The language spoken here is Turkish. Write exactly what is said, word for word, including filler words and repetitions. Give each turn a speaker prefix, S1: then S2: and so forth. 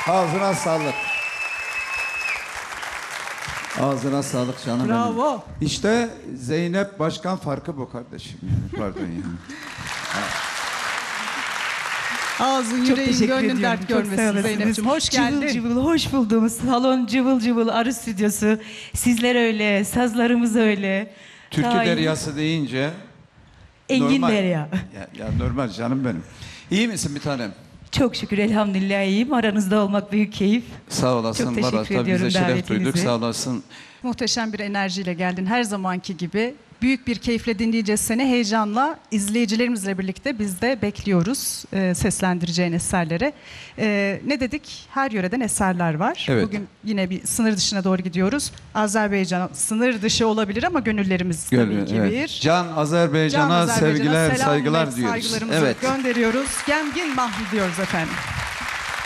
S1: Ağzına sağlık. Ağzına sağlık canım
S2: Bravo.
S1: benim. İşte Zeynep Başkan farkı bu kardeşim. Yani. Pardon yani.
S2: Ağzın
S3: Çok
S2: yüreğin
S3: teşekkür
S2: gönlün
S3: ediyorum.
S2: dert
S3: Çok
S2: görmesin
S3: sağ olasınız.
S2: Zeynep'ciğim. Hoş geldin.
S3: Cıvıl cıvıl, hoş bulduğumuz salon cıvıl cıvıl, arı stüdyosu. Sizler öyle, sazlarımız öyle.
S1: Türkü
S3: Daim-
S1: deryası deyince
S3: Engin
S1: normal.
S3: derya.
S1: Ya, ya normal canım benim. İyi misin bir tanem?
S3: Çok şükür, elhamdülillah iyiyim. Aranızda olmak büyük keyif.
S1: Sağ olasın.
S3: Çok teşekkür
S1: Valla tabii
S3: ediyorum
S1: bize şeref
S3: davetinize.
S1: duyduk. Sağ olasın.
S2: Muhteşem bir enerjiyle geldin her zamanki gibi. Büyük bir keyifle dinleyeceğiz seni. Heyecanla izleyicilerimizle birlikte biz de bekliyoruz e, seslendireceğin eserleri. E, ne dedik? Her yöreden eserler var.
S1: Evet.
S2: Bugün yine bir sınır dışına doğru gidiyoruz. Azerbaycan sınır dışı olabilir ama gönüllerimiz
S1: Gönül,
S2: tabii ki
S1: evet.
S2: bir.
S1: Can Azerbaycan'a
S2: Can Azerbaycan'a
S1: sevgiler,
S2: selam
S1: saygılar
S2: ve
S1: diyoruz.
S2: saygılarımızı
S1: Evet.
S2: gönderiyoruz. Gemgin Mahmut diyoruz efendim.